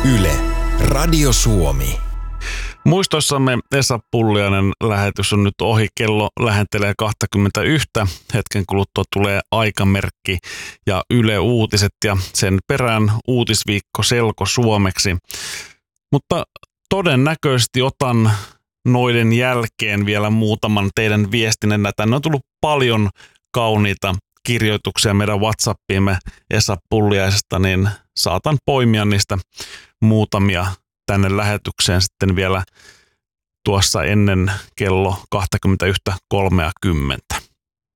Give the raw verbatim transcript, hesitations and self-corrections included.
Yle, Radio Suomi. Muistoissamme Esa Pulliainen lähetys on nyt ohi, kello lähentelee kaksikymmentäyksi. Hetken kuluttua tulee aikamerkki ja Yle Uutiset ja sen perään uutisviikko selko suomeksi. Mutta todennäköisesti otan noiden jälkeen vielä muutaman teidän viestinnän. Tänne on tullut paljon kauniita kirjoituksia meidän WhatsAppiimme Esa Pulliaisesta, niin saatan poimia niistä muutamia tänne lähetykseen sitten vielä tuossa ennen kello kaksikymmentäyksi kolmekymmentä.